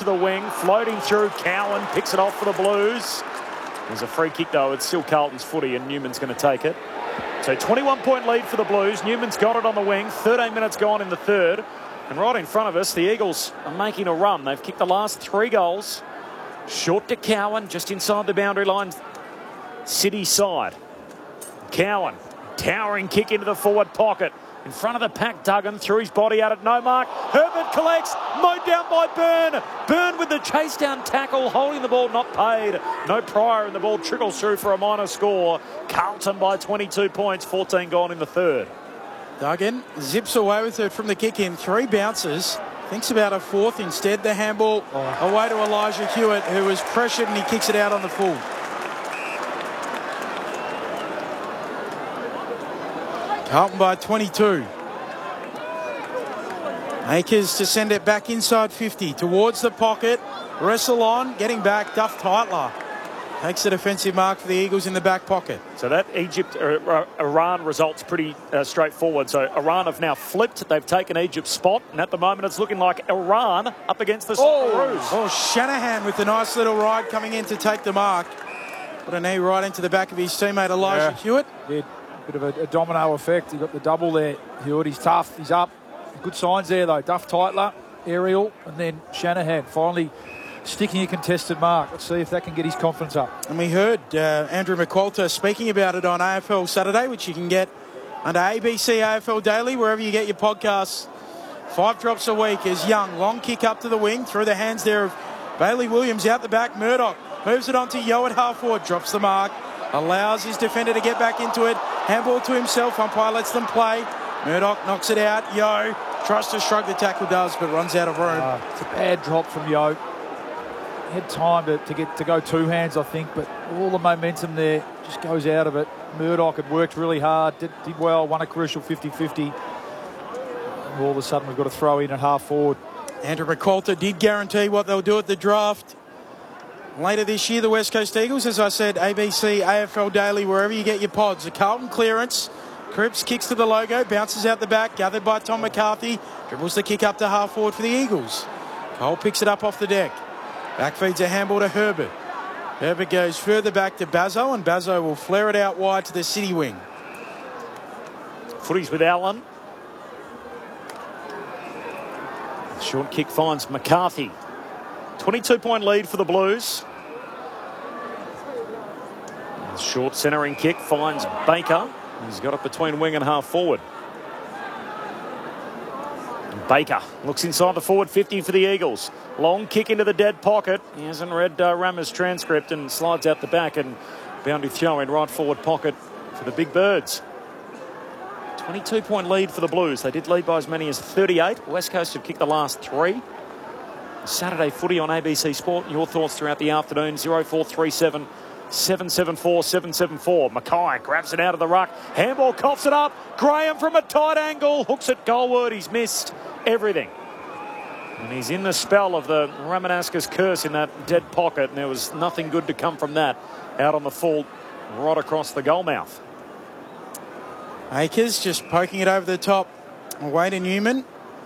to the wing, floating through. Cowan picks it off for the Blues. There's a free kick, though. It's still Carlton's footy, and Newman's going to take it. So 21-point lead for the Blues. Newman's got it on the wing. 13 minutes gone in the third. And right in front of us, the Eagles are making a run. They've kicked the last 3 goals. Short to Cowan, just inside the boundary line. City side. Cowan, towering kick into the forward pocket. In front of the pack, Duggan threw his body at it. No mark. Herbert collects. Mowed down by Byrne. Byrne with the chase down tackle. Holding the ball, not paid. No prior, and the ball trickles through for a minor score. Carlton by 22 points. 14 gone in the third. Duggan zips away with it from the kick in. 3 bounces. Thinks about a fourth. Instead, the handball away to Elijah Hewitt, who was pressured, and he kicks it out on the full. Carlton by 22. Akers to send it back inside 50 towards the pocket. Wrestle on, getting back. Duff Tytler takes the defensive mark for the Eagles in the back pocket. So that Iran result's pretty straightforward. So Iran have now flipped. They've taken Egypt's spot, and at the moment it's looking like Iran up against the Socceroos. Oh, Shanahan with a nice little ride coming in to take the mark. Put a knee right into the back of his teammate Elijah Hewitt. Did. Bit of a domino effect. He got the double there. Hewitt, he's tough. He's up. Good signs there, though. Duff Tytler, aerial, and then Shanahan finally sticking a contested mark. Let's see if that can get his confidence up. And we heard Andrew McQualter speaking about it on AFL Saturday, which you can get under ABC AFL Daily, wherever you get your podcasts. 5 drops a week as Young. Long kick up to the wing, through the hands there of Bailey Williams out the back. Murdoch moves it on to Yo at half forward, drops the mark. Allows his defender to get back into it. Handball to himself. Umpire lets them play. Murdoch knocks it out. Yo tries to shrug, the tackle does, but runs out of room. It's a bad drop from Yo. Had time to go 2 hands, I think, but all the momentum there just goes out of it. Murdoch had worked really hard, did well, won a crucial 50-50. And all of a sudden we've got to throw in at half forward. Andrew McQualter did guarantee what they'll do at the draft. Later this year, the West Coast Eagles, as I said, ABC, AFL Daily, wherever you get your pods. A Carlton clearance. Cripps kicks to the logo, bounces out the back, gathered by Tom McCarthy. Dribbles the kick up to half forward for the Eagles. Cole picks it up off the deck. Back feeds a handball to Herbert. Herbert goes further back to Bazzo, and Bazzo will flare it out wide to the City wing. Footies with Allen. Short kick finds McCarthy. 22-point lead for the Blues. Short centering kick finds Baker. He's got it between wing and half forward. Baker looks inside the forward 50 for the Eagles. Long kick into the dead pocket. He hasn't read Rama's transcript and slides out the back, and bound to throw in right forward pocket for the Big Birds. 22-point lead for the Blues. They did lead by as many as 38. West Coast have kicked the last 3. Saturday footy on ABC Sport. Your thoughts throughout the afternoon. 0437 774 774. Mackay grabs it out of the ruck. Handball coughs it up. Graham from a tight angle hooks it goalward. He's missed everything. And he's in the spell of the Ramanaskas curse in that dead pocket, and there was nothing good to come from that. Out on the full, right across the goal mouth. Akers just poking it over the top. Away to Newman.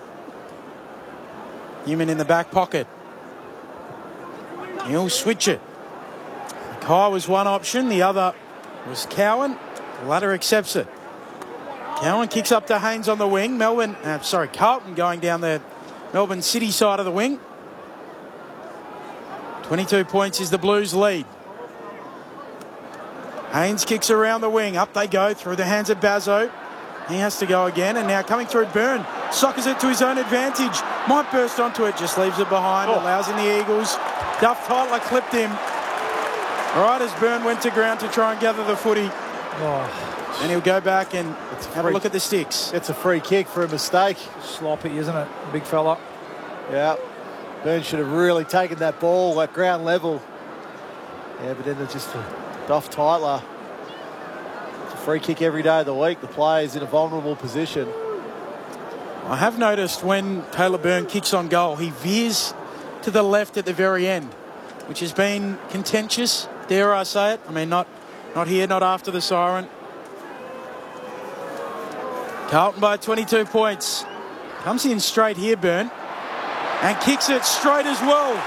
Newman in the back pocket. He'll switch it. Kai was one option. The other was Cowan. The latter accepts it. Cowan kicks up to Haynes on the wing. Carlton going down the Melbourne City side of the wing. 22 points is the Blues' lead. Haynes kicks around the wing. Up they go through the hands of Bazzo. He has to go again, and now coming through Byrne. Sockers it to his own advantage. Might burst onto it, just leaves it behind. Allows in the Eagles. Duff Tytler clipped him. Right as Byrne went to ground to try and gather the footy. And he'll go back and have a look at the sticks. It's a free kick for a mistake. Sloppy, isn't it, big fella? Yeah. Byrne should have really taken that ball at ground level. Yeah, but then it's just Duff Tytler. Free kick every day of the week. The player's in a vulnerable position. I have noticed when Taylor Byrne kicks on goal, he veers to the left at the very end, which has been contentious, dare I say it. I mean, not here, not after the siren. Carlton by 22 points. Comes in straight here, Byrne, and kicks it straight as well.